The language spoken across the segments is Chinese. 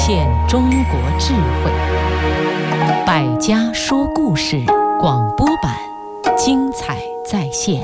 现中国智慧。百家说故事广播版，精彩再现。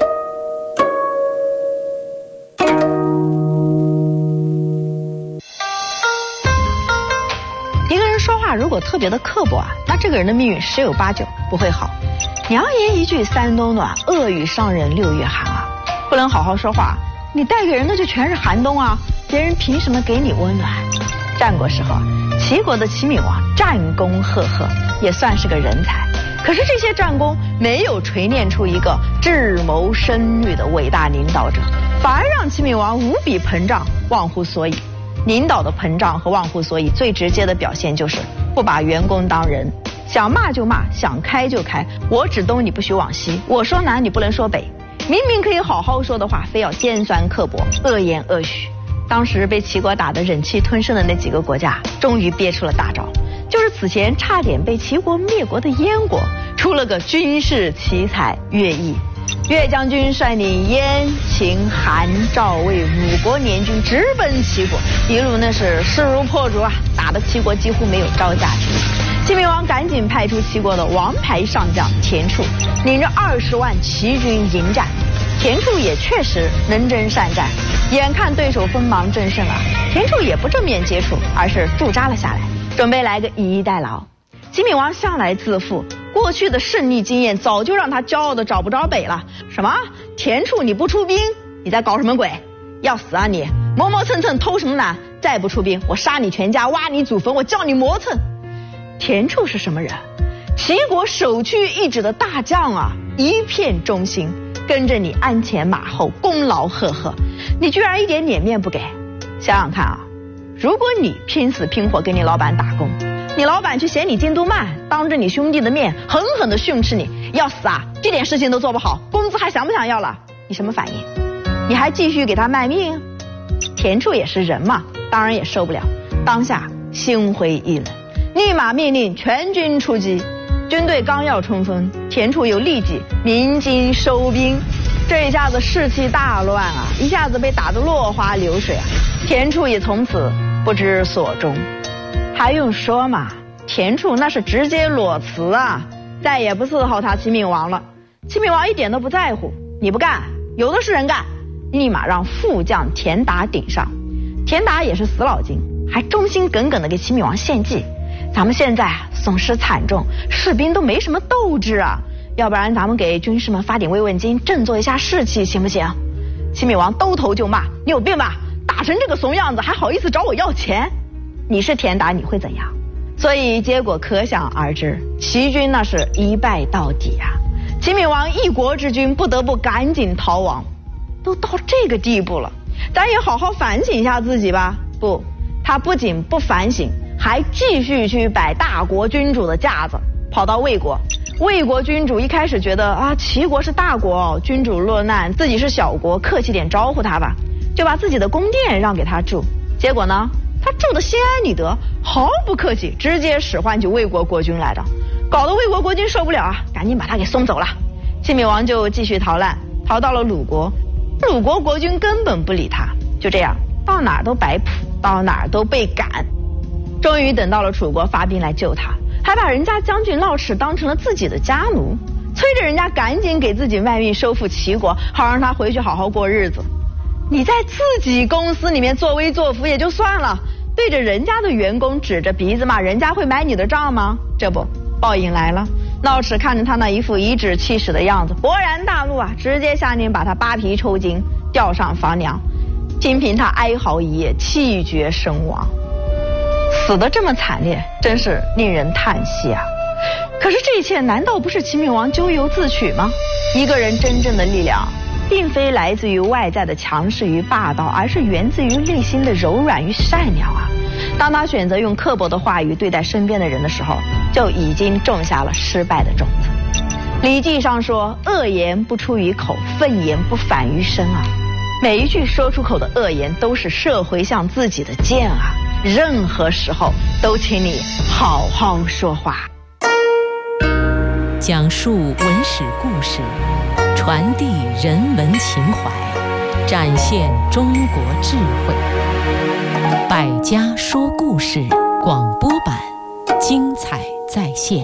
一个人说话如果特别的刻薄那这个人的命运十有八九不会好。良言一句三冬暖，恶语伤人六月寒不能好好说话，你带给人的就全是寒冬别人凭什么给你温暖？战国时候，齐国的齐闵王战功赫赫，也算是个人才。可是这些战功没有锤炼出一个智谋深虑的伟大领导者，反而让齐闵王无比膨胀，忘乎所以。领导的膨胀和忘乎所以最直接的表现就是不把员工当人，想骂就骂，想开就开，我指东你不许往西，我说南你不能说北，明明可以好好说的话，非要尖酸刻薄，恶言恶语。当时被齐国打得忍气吞声的那几个国家，终于憋出了大招，就是此前差点被齐国灭国的燕国，出了个军事奇才乐毅。乐将军率领燕、秦、韩、赵、魏5国联军直奔齐国，一路那是势如破竹打得齐国几乎没有招架之力。齐闵王赶紧派出齐国的王牌上将田触，领着20万齐军迎战。田触也确实能征善战，眼看对手锋芒正盛田触也不正面接触，而是驻扎了下来，准备来个以逸待劳。齐闵王向来自负，过去的胜利经验早就让他骄傲的找不着北了。什么田触你不出兵，你在搞什么鬼？要死你，磨磨蹭蹭偷什么懒？再不出兵，我杀你全家，挖你祖坟，我叫你磨蹭。田触是什么人？齐国首屈一指的大将一片忠心，跟着你鞍前马后，功劳赫赫，你居然一点脸面不给。想想看如果你拼死拼活给你老板打工，你老板却嫌你进度慢，当着你兄弟的面狠狠地训斥你，要死这点事情都做不好，工资还想不想要了？你什么反应？你还继续给他卖命？田触也是人嘛，当然也受不了，当下心灰意冷，立马命令全军出击。军队刚要冲锋，田触又立即鸣金收兵，这一下子士气大乱一下子被打得落花流水田触也从此不知所终。还用说嘛，田触那是直接裸辞再也不伺候他齐闵王了。齐闵王一点都不在乎，你不干有的是人干，立马让副将田达顶上。田达也是死老精，还忠心耿耿地给齐闵王献计，咱们现在损失惨重，士兵都没什么斗志要不然咱们给军士们发点慰问金，振作一下士气，行不行？齐闵王兜头就骂，你有病吧，打成这个怂样子还好意思找我要钱？你是田达你会怎样？所以结果可想而知，齐军那是一败到底齐闵王一国之君不得不赶紧逃亡。都到这个地步了，咱也好好反省一下自己吧。不，他不仅不反省，还继续去摆大国君主的架子，跑到魏国。魏国君主一开始觉得齐国是大国君主落难，自己是小国，客气点招呼他吧，就把自己的宫殿让给他住。结果呢，他住得心安理得，毫不客气，直接使唤起魏国国君来的，搞得魏国国君受不了赶紧把他给送走了。齐闵王就继续逃难，逃到了鲁国。鲁国国君根本不理他，就这样到哪儿都摆谱，到哪儿都被赶。终于等到了楚国发兵来救他，还把人家将军闹齿当成了自己的家奴，催着人家赶紧给自己卖命收复齐国，好让他回去好好过日子。你在自己公司里面作威作福也就算了，对着人家的员工指着鼻子骂，人家会买你的账吗？这不，报应来了。闹齿看着他那一副颐指气使的样子，勃然大怒直接下令把他扒皮抽筋，吊上房梁。仅凭他哀嚎一夜，气绝身亡。死得这么惨烈，真是令人叹息可是这一切难道不是齐闵王咎由自取吗？一个人真正的力量并非来自于外在的强势与霸道，而是源自于内心的柔软与善良当他选择用刻薄的话语对待身边的人的时候，就已经种下了失败的种子。礼记上说，恶言不出于口，愤言不反于身每一句说出口的恶言都是射回向自己的箭任何时候都请你好好说话。 讲述文史故事，传递人文情怀，展现中国智慧。百家说故事广播版，精彩再现。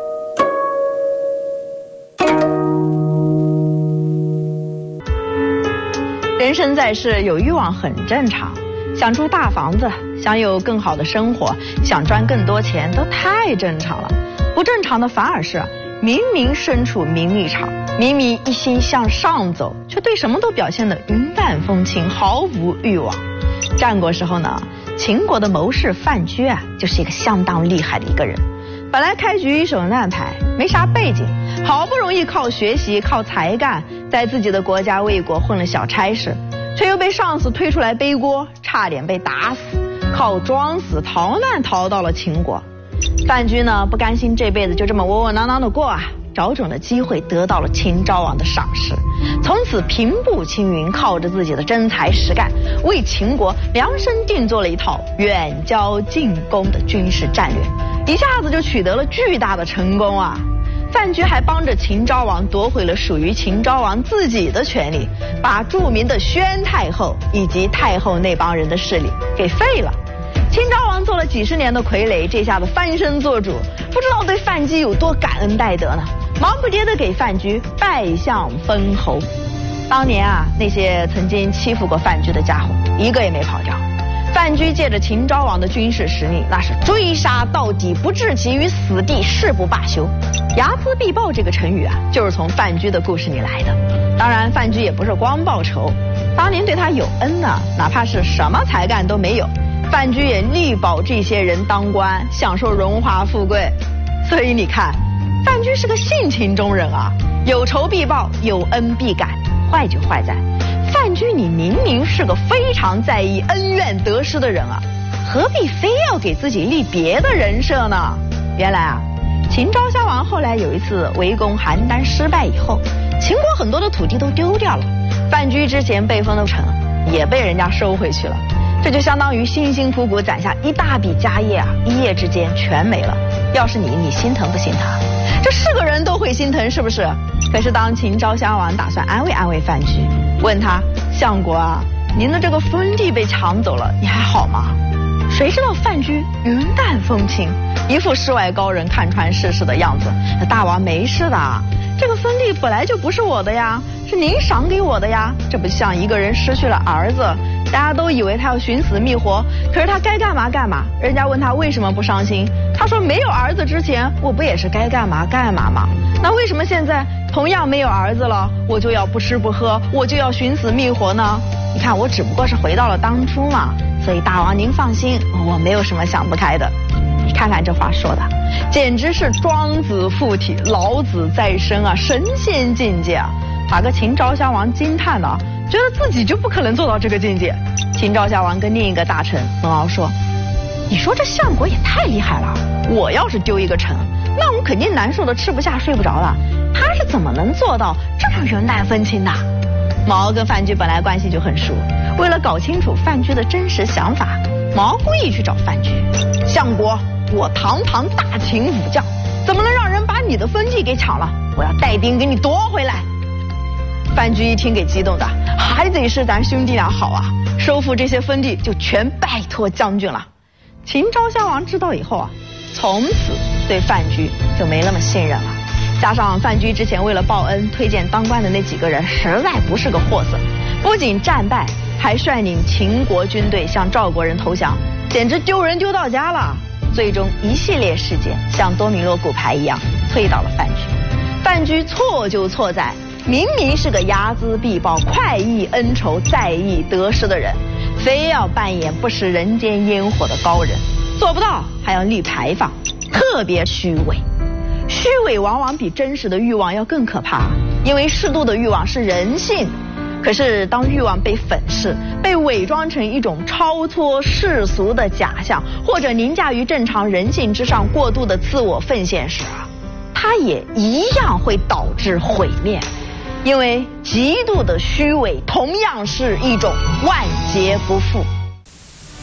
人生在世，有欲望很正常，想住大房子，想有更好的生活，想赚更多钱，都太正常了。不正常的反而是明明身处名利场，明明一心向上走，却对什么都表现得云淡风轻，毫无欲望。战国时候呢，秦国的谋士范雎啊，就是一个相当厉害的一个人。本来开局一手烂牌，没啥背景，好不容易靠学习靠才干在自己的国家魏国混了小差事，却又被上司推出来背锅，差点被打死，靠装死逃难逃到了秦国。范雎呢，不甘心这辈子就这么窝窝囊囊的过啊，找准了机会得到了秦昭王的赏识，从此平步青云，靠着自己的真才实干，为秦国量身定做了一套远交近攻的军事战略，一下子就取得了巨大的成功啊！范雎还帮着秦昭王夺回了属于秦昭王自己的权利，把著名的宣太后以及太后那帮人的势力给废了。秦昭王做了几十年的傀儡，这下子翻身做主，不知道对范雎有多感恩戴德呢，忙不迭地给范雎拜相封侯。当年啊，那些曾经欺负过范雎的家伙一个也没跑掉。范雎借着秦昭王的军事实力，那是追杀到底，不置其于死地，誓不罢休。睚眦必报这个成语啊，就是从范雎的故事里来的。当然范雎也不是光报仇，当年对他有恩呢，哪怕是什么才干都没有，范雎也力保这些人当官，享受荣华富贵。所以你看，范雎是个性情中人啊，有仇必报，有恩必感。坏就坏在范雎你明明是个非常在意恩怨得失的人啊，何必非要给自己立别的人设呢？原来啊，秦昭襄王后来有一次围攻邯郸失败以后，秦国很多的土地都丢掉了，范雎之前被封的城也被人家收回去了，这就相当于辛辛苦苦攒下一大笔家业啊，一夜之间全没了。要是你心疼不心疼？这是个人都会心疼，是不是？可是当秦昭襄王打算安慰安慰范雎，问他：相国啊，您的这个封地被抢走了，你还好吗？谁知道范雎云淡风轻，一副世外高人看穿世事的样子。大王没事的，这个封地本来就不是我的呀，是您赏给我的呀。这不像一个人失去了儿子，大家都以为他要寻死觅活，可是他该干嘛干嘛。人家问他为什么不伤心，他说没有儿子之前我不也是该干嘛干嘛吗？那为什么现在同样没有儿子了，我就要不吃不喝，我就要寻死觅活呢？你看我只不过是回到了当初嘛，所以大王您放心，我没有什么想不开的。你看看这话说的简直是庄子附体，老子再生啊，神仙境界啊，把个秦昭襄王惊叹的觉得自己就不可能做到这个境界。秦昭襄王跟另一个大臣文敖说，你说这相国也太厉害了，我要是丢一个城，那我肯定难受的吃不下睡不着了，他是怎么能做到这么云淡风轻的？毛跟范雎本来关系就很熟，为了搞清楚范雎的真实想法，毛故意去找范雎，相国，我堂堂大秦武将，怎么能让人把你的封地给抢了？我要带兵给你夺回来。范雎一听给激动的，还得是咱兄弟俩好啊，收复这些封地就全拜托将军了。秦昭襄王知道以后啊，从此对范雎就没那么信任了。加上范雎之前为了报恩推荐当官的那几个人实在不是个货色，不仅战败，还率领秦国军队向赵国人投降，简直丢人丢到家了。最终一系列事件像多米诺骨牌一样推倒了范雎。范雎错就错在明明是个睚眦必报、快意恩仇、在意得失的人，非要扮演不食人间烟火的高人，做不到还要立牌坊，特别虚伪。虚伪往往比真实的欲望要更可怕，因为适度的欲望是人性。可是当欲望被粉饰，被伪装成一种超脱世俗的假象，或者凌驾于正常人性之上过度的自我奉献时啊，它也一样会导致毁灭。因为极度的虚伪同样是一种万劫不复。